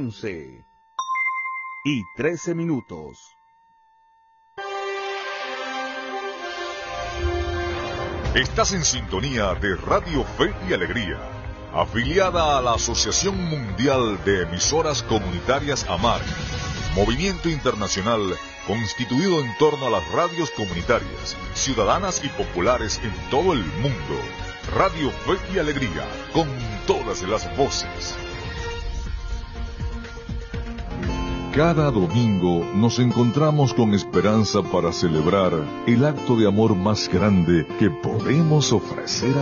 11:13. Estás en sintonía de Radio Fe y Alegría, afiliada a la Asociación Mundial de Emisoras Comunitarias AMAR, movimiento internacional constituido en torno a las radios comunitarias, ciudadanas y populares en todo el mundo. Radio Fe y Alegría, con todas las voces. Cada domingo nos encontramos con esperanza para celebrar el acto de amor más grande que podemos ofrecer a